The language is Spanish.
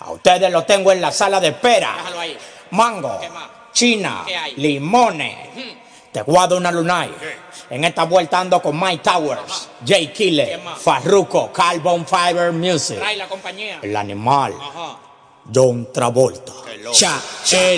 A ustedes los tengo en la sala de espera. Déjalo ahí. Mango, ¿Qué más? China, ¿Qué hay? limones. Te guardo una lunay. En esta vuelta ando con Mike Towers, Jay Killer, ¿Quién más? Farruko, Carbon Fiber Music. Trae la compañía. El animal, Ajá. John Travolta. Qué loco. Cha,